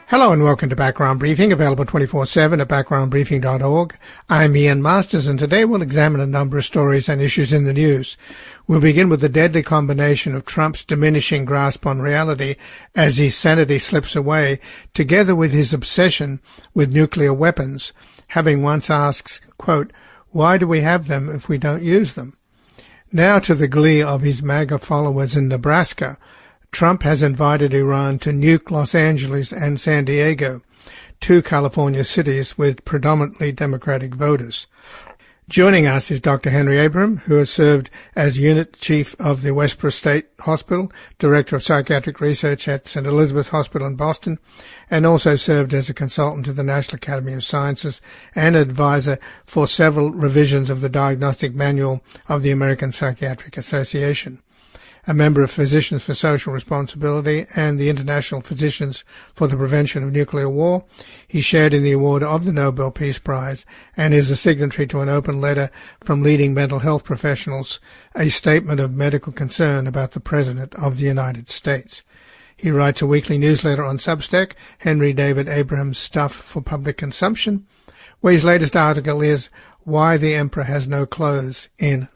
Hello and welcome to Background Briefing, available 24/7 at backgroundbriefing.org. I'm Ian Masters, and today we'll examine a number of stories and issues in the news. We'll begin with the deadly combination of Trump's diminishing grasp on reality as his sanity slips away, together with his obsession with nuclear weapons, having once asked, quote, "Why do we have them if we don't use them?" Now to the glee of his MAGA followers in Nebraska, Trump has invited Iran to nuke Los Angeles and San Diego, two California cities with predominantly Democratic voters. Joining us is Dr. Henry Abraham, who has served as Unit Chief of the Westboro State Hospital, Director of Psychiatric Research at St. Elizabeth Hospital in Boston, and also served as a consultant to the National Academy of Sciences and advisor for several revisions of the Diagnostic Manual of the American Psychiatric Association. A member of Physicians for Social Responsibility and the International Physicians for the Prevention of Nuclear War. He shared in the award of the Nobel Peace Prize and is a signatory to an open letter from leading mental health professionals, a statement of medical concern about the President of the United States. He writes a weekly newsletter on Substack, Henry David Abraham's Stuff for Public Consumption, where his latest article is Why the Emperor Has No Clothes in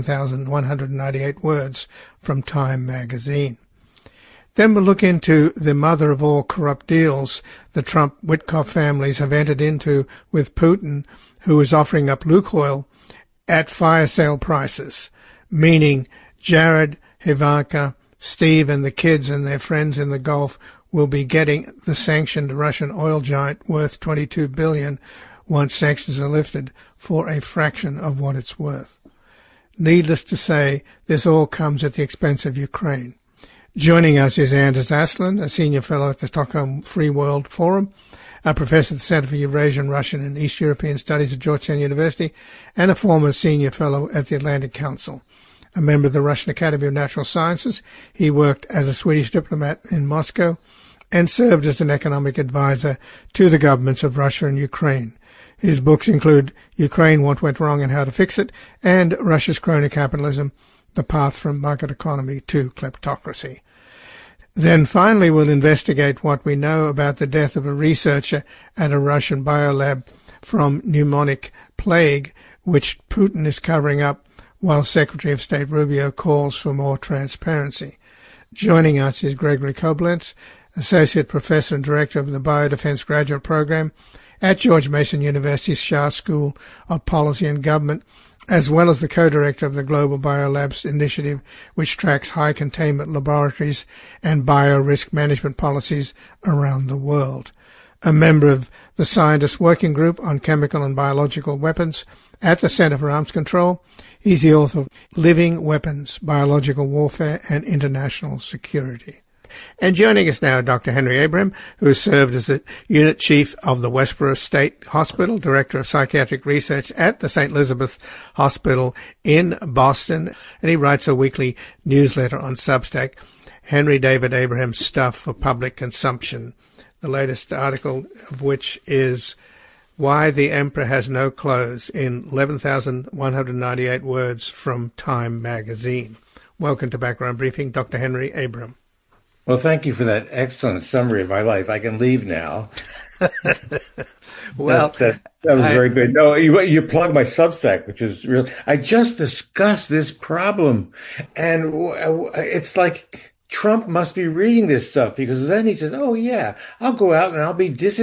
11,198 words from Time magazine. Then we'll look into the mother of all corrupt deals the Trump-Witkoff families have entered into with Putin, who is offering up Lukoil at fire sale prices, meaning Jared, Ivanka, Steve and the kids and their friends in the Gulf will be getting the sanctioned Russian oil giant worth $22 billion once sanctions are lifted for a fraction of what it's worth. Needless to say, this all comes at the expense of Ukraine. Joining us is Anders Aslund, a senior fellow at the Stockholm Free World Forum, a professor at the Center for Eurasian, Russian and East European Studies at Georgetown University, and a former senior fellow at the Atlantic Council. A member of the Russian Academy of Natural Sciences, he worked as a Swedish diplomat in Moscow and served as an economic advisor to the governments of Russia and Ukraine. His books include Ukraine, What Went Wrong and How to Fix It, and Russia's Crony Capitalism, The Path from Market Economy to Kleptocracy. Then finally we'll investigate what we know about the death of a researcher at a Russian biolab from pneumonic plague, which Putin is covering up while Secretary of State Rubio calls for more transparency. Joining us is Gregory Koblenz, Associate Professor and Director of the Biodefense Graduate Program at George Mason University's Shah School of Policy and Government, as well as the co-director of the Global Biolabs Initiative, which tracks high containment laboratories and bio-risk management policies around the world. A member of the Scientists Working Group on Chemical and Biological Weapons at the Center for Arms Control, he's the author of Living Weapons, Biological Warfare and International Security. And joining us now, Dr. Henry Abraham, who has served as the Unit Chief of the Westboro State Hospital, Director of Psychiatric Research at the St. Elizabeth Hospital in Boston, and he writes a weekly newsletter on Substack, Henry David Abraham's Stuff for Public Consumption, the latest article of which is Why the Emperor Has No Clothes in 11,198 words from Time magazine. Welcome to Background Briefing, Dr. Henry Abraham. Well, thank you for that excellent summary of my life. I can leave now. Well, that was very good. No, you plugged my Substack, which is real. I just discussed this problem, and it's like Trump must be reading this stuff because then he says, "Oh yeah, I'll go out and I'll be